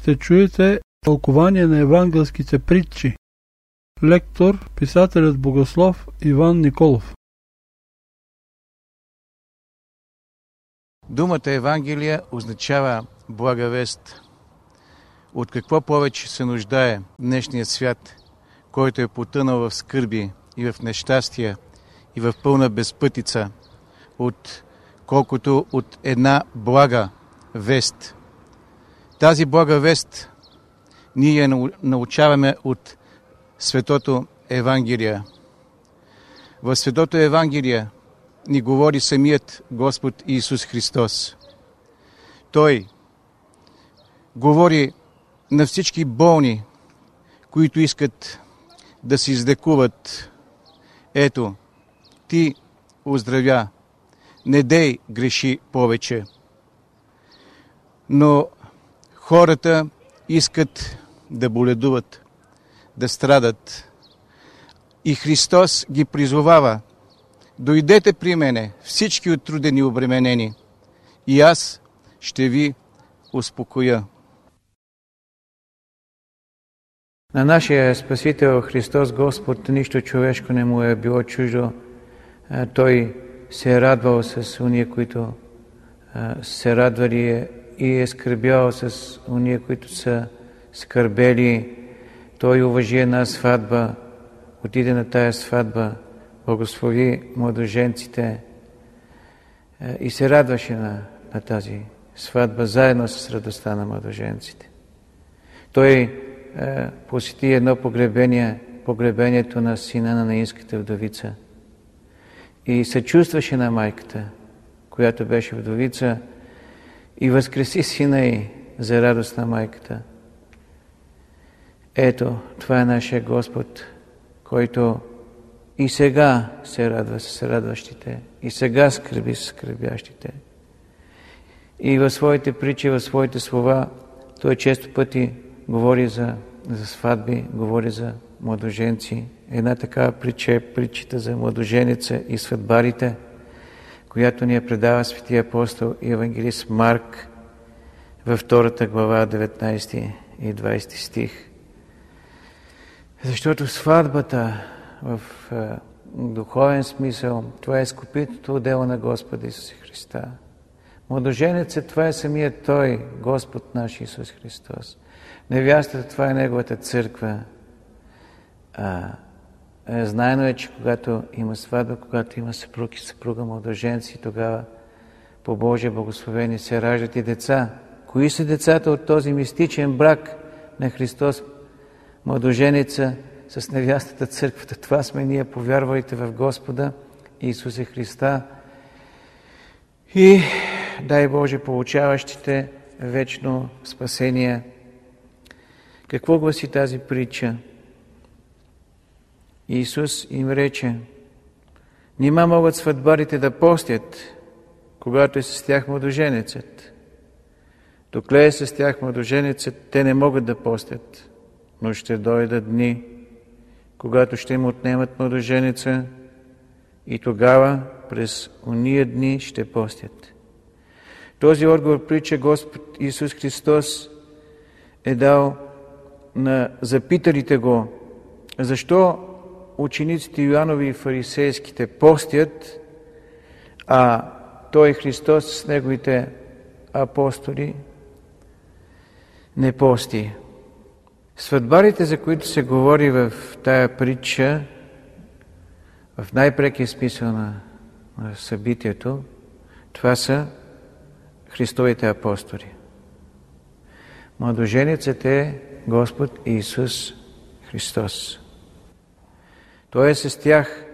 ще чуете тълкование на евангелските притчи. Лектор, писателят богослов Иван Николов. Думата Евангелие означава блага вест. От какво повече се нуждае днешният свят, който е потънал в скърби и в нещастия и в пълна безпътица, колкото от една блага вест. Тази блага вест ние я научаваме от Светото Евангелие. В Светото Евангелие ни говори самият Господ Исус Христос. Той говори на всички болни, които искат да се излекуват. Ето, ти оздравя, не дей греши повече. Но хората искат да боледуват, да страдат. И Христос ги призовава: дойдете при мене, всички оттрудени и обременени, и аз ще ви успокоя. На нашия Спасител Христос Господ нищо човешко не му е било чуждо. Той се е радвал с уния, които се радвали, и е скърбял с уния, които са скърбели. Той уважи една сватба, отиде на тая сватба, благослови младоженците и се радваше на тази сватба, заедно с радостта на младоженците. Той посети едно погребението на сина на наинската вдовица и съчувстваше на майката, която беше вдовица, и възкреси сина й за радост на майката. Ето, това е нашия Господ, който и сега се радва с радващите, и сега скърби с скърбящите. И в своите притчи, в своите слова, той често пъти говори за сватби, говори за младоженци. Една такава притча е притчата за младоженеца и сватбарите, която ни я предава светия апостол и евангелист Марк във 2 глава, 19 и 20 стих. Защото сватбата в духовен смисъл, това е изкупителното дело на Господа Исуса Христа. Младоженецът, това е самият Той, Господ наш Исус Христос. Невястата, това е Неговата църква. Знаено е, че когато има сватба, когато има съпруг и съпруга младоженци, тогава по Божие благословение се раждат и деца. Кои са децата от този мистичен брак на Христос, младоженеца с невястата църквата? Това сме ние, повярвайте в Господа Исуса Христа и, дай Боже, получаващите вечно спасение. Какво гласи тази притча? Исус им рече: нима могат сватбарите да постят, когато е с тях младоженецът? Докле е с тях младоженецът, те не могат да постят, но ще дойдат дни, когато ще им отнемат младоженеца, и тогава през ония дни ще постят. Този отговор притча Господ Исус Христос е дал на запиталите го: защо учениците Йоанови и фарисейските постят, а Той Христос с Неговите апостоли не пости? Сватбарите, за които се говори в тая притча, в най-прекия смисъл на събитието, това са Христовите апостоли. Младоженецът е Господ Исус Христос. Той е с тях.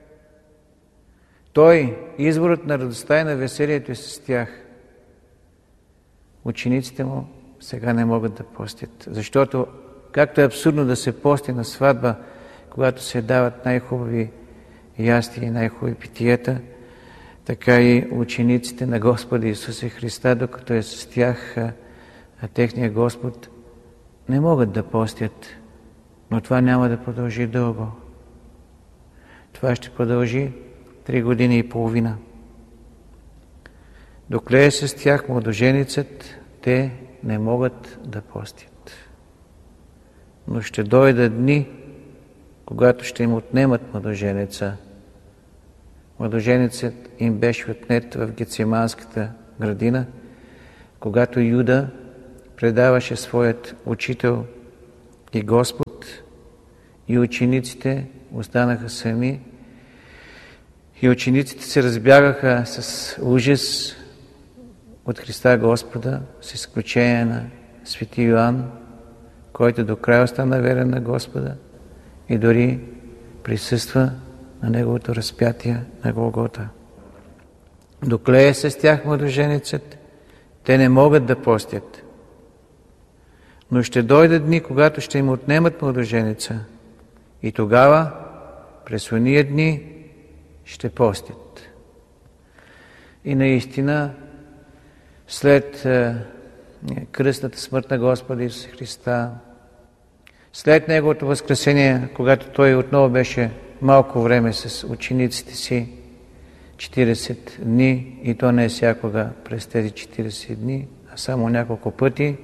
Той, изворът на радостта и на веселието, е с тях. Учениците му сега не могат да постят, защото както е абсурдно да се пости на сватба, когато се дават най-хубави ястия и най-хубави питиета, така и учениците на Господа Исуса Христа, докато е с тях техния Господ, не могат да постят. Но това няма да продължи дълго. Това ще продължи 3 години и половина. Докле е с тях младоженецът, те не могат да постят. Но ще дойдат дни, когато ще им отнемат младоженеца. Младоженецът им беше отнет в Гециманската градина, когато Юда предаваше своят учител и Господ, и учениците останаха сами, и учениците се разбягаха с ужас от Христа Господа, с изключение на свети Йоан, който до края остана верен на Господа и дори присъства на неговото разпятие на Голгота. Доклее се с тях младоженецът, те не могат да постят. Но ще дойдат дни, когато ще им отнемат младоженеца, и тогава, през ония дни, ще постят. И наистина, след кръстната смърт на Господа Исус Христа, след Неговото възкресение, когато Той отново беше малко време с учениците си, 40 дни, и то не всякога през тези 40 дни, а само няколко пъти,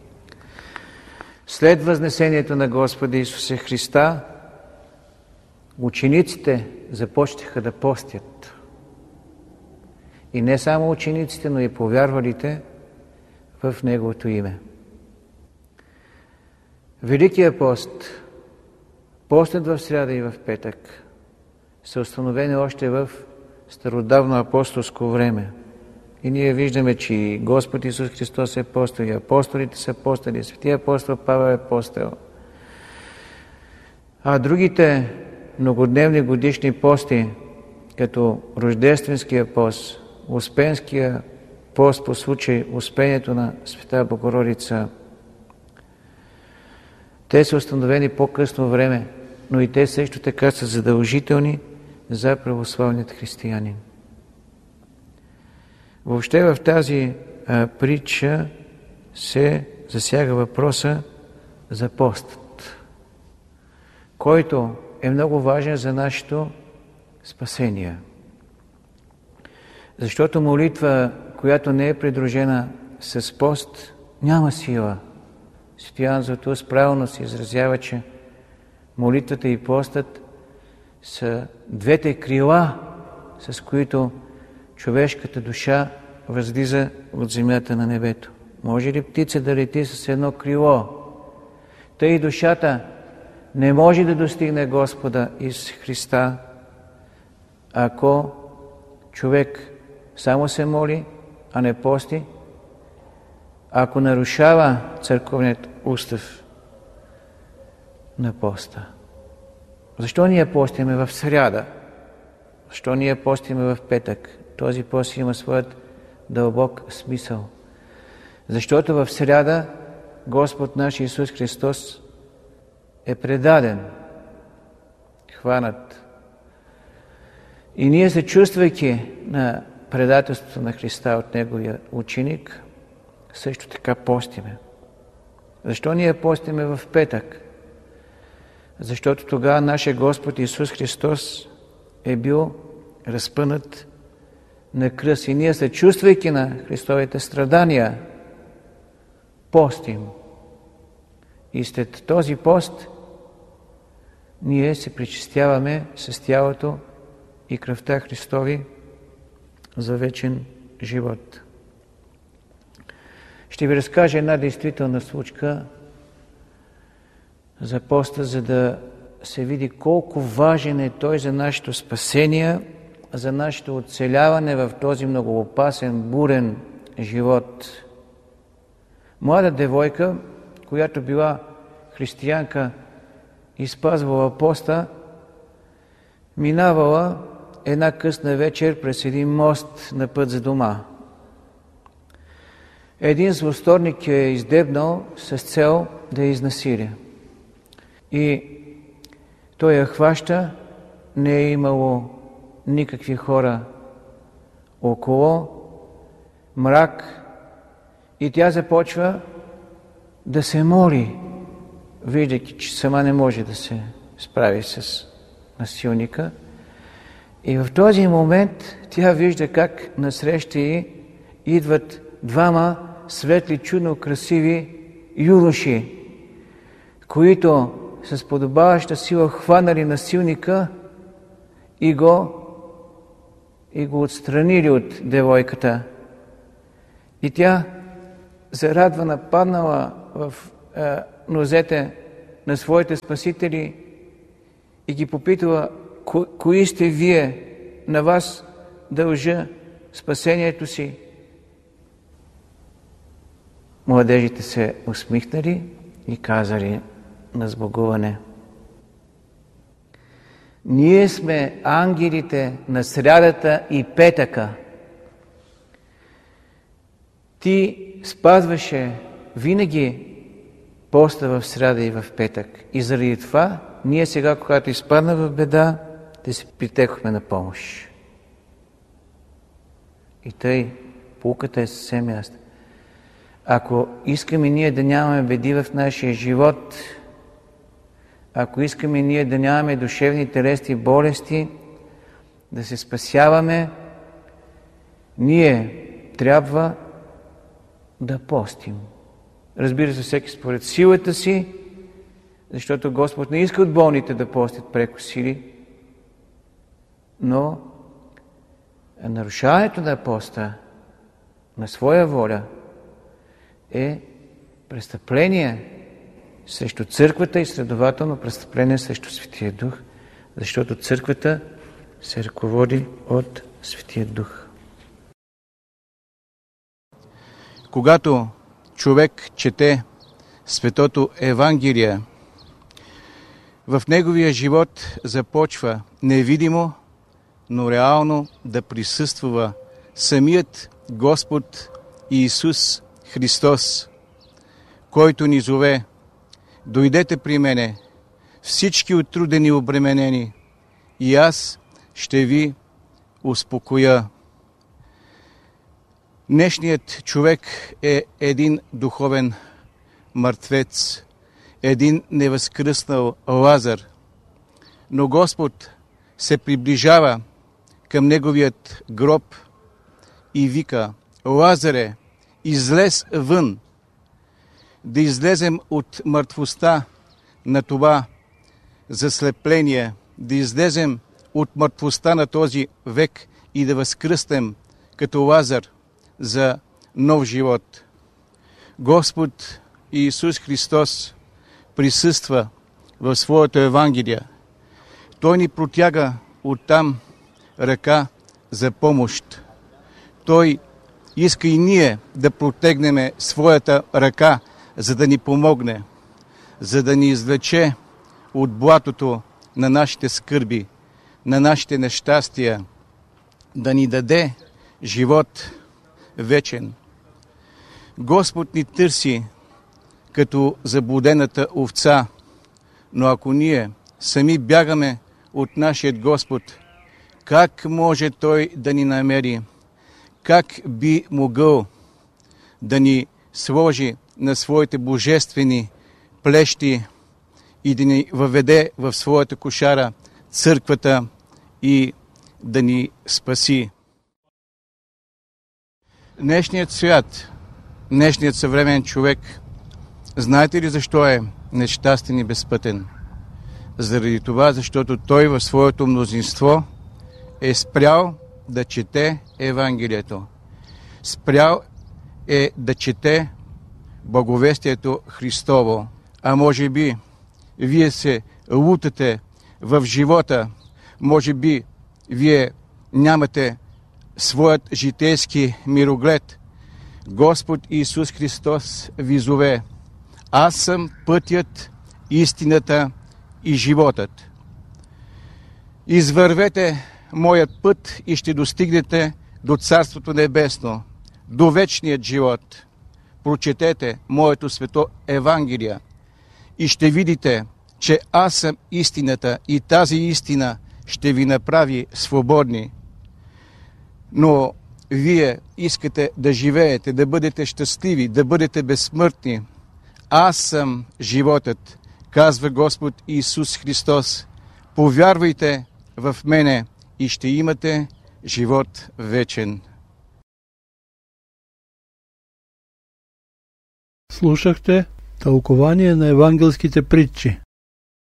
след възнесението на Господа Исуса Христа, учениците започнаха да постят. И не само учениците, но и повярвалите в Неговото име. Великия пост, постът в сряда и в петък, са установени още в стародавно апостолско време. И ние виждаме, че и Господ Исус Христос е постил, и апостолите са постили, светия апостол Павел е постил. А другите многодневни годишни пости, като Рождественския пост, Успенския пост по случай Успението на Света Богородица, те са установени по-късно време, но и те също така са задължителни за православният християнин. Въобще в тази притча се засяга въпроса за постът, който е много важен за нашето спасение. Защото молитва, която не е придружена с пост, няма сила. Свети Йоан Златоуст правилно се изразява, че молитвата и постът са двете крила, с които човешката душа възлиза от земята на небето. Може ли птица да лети с едно крило? Тъй и душата не може да достигне Господа Исус Христа, ако човек само се моли, а не пости, ако нарушава църковният устав на поста. Защо ние постиме в сряда? Защо ние постиме в петък? Този пост има своят дълбок смисъл. Защото в сряда Господ наш Исус Христос е предаден, хванат. И ние се чувствайки на предателството на Христа от Неговия ученик, също така постиме. Защо ние постиме в петък? Защото тогава нашия Господ Исус Христос е бил разпънат на кръст и ние се чувствайки на Христовите страдания, постим. И след този пост ние се причестяваме с тялото и кръвта Христови за вечен живот. Ще ви разкажа една действителна случка за поста, за да се види колко важен е той за нашето спасение, за нашето оцеляване в този много опасен, бурен живот. Млада девойка, която била християнка и спазвала поста, минавала една късна вечер през един мост на път за дома. Един злосторник я е издебнал с цел да я изнасиля. И той я хваща, не е имало никакви хора около, мрак, и тя започва да се моли, виждайки, че сама не може да се справи с насилника. И в този момент тя вижда как насреща ѝ идват двама светли, чудно красиви юноши, които с подобаваща сила хванали насилника и го отстранили от девойката. И тя, зарадвана, паднала в нозете на своите спасители и ги попитала: кои сте вие, на вас дължа спасението си? Младежите се усмихнали и казали на сбогуване: ние сме ангелите на срядата и петъка. Ти спазваше винаги поста в сряда и в петък. И заради това, ние сега, когато изпадна в беда, те се притекохме на помощ. И тъй, поуката е съвсем ясна. Ако искаме ние да нямаме беди в нашия живот, ако искаме ние да нямаме душевни телесни болести, да се спасяваме, ние трябва да постим. Разбира се, всеки според силата си, защото Господ не иска от болните да постят преко сили, но нарушаването на поста на своя воля е престъпление срещу църквата и следователно престъпление срещу Светия Дух, защото църквата се ръководи от Светия Дух. Когато човек чете Светото Евангелие, в неговия живот започва невидимо, но реално да присъства самият Господ Иисус Христос, който ни зове: дойдете при мене, всички отрудени и обременени, и аз ще ви успокоя. Днешният човек е един духовен мъртвец, един невъзкръснал Лазар, но Господ се приближава към неговият гроб и вика: Лазаре, излез вън! Да излезем от мъртвостта на това заслепление, да излезем от мъртвостта на този век и да възкръснем като Лазар за нов живот. Господ Иисус Христос присъства в своето Евангелие. Той ни протяга оттам ръка за помощ. Той иска и ние да протегнем своята ръка, за да ни помогне, за да ни извлече от блатото на нашите скърби, на нашите нещастия, да ни даде живот вечен. Господ ни търси като заблудената овца, но ако ние сами бягаме от нашият Господ, как може Той да ни намери? Как би могъл да ни сложи на своите божествени плещи и да ни въведе в своята кошара църквата и да ни спаси? Днешният свят, днешният съвременен човек, знаете ли защо е нещастен и безпътен? Заради това, защото той в своето мнозинство е спрял да чете Евангелието. Спрял е да чете благовестието Христово. А може би вие се лутате в живота, може би вие нямате своят житейски мироглед. Господ Иисус Христос ви зове: аз съм пътят, истината и животът. Извървете моят път и ще достигнете до Царството Небесно, до вечният живот. Прочетете моето свето Евангелие и ще видите, че аз съм истината и тази истина ще ви направи свободни. Но вие искате да живеете, да бъдете щастливи, да бъдете безсмъртни. Аз съм животът, казва Господ Иисус Христос. Повярвайте в мене и ще имате живот вечен. Слушахте тълкование на евангелските притчи.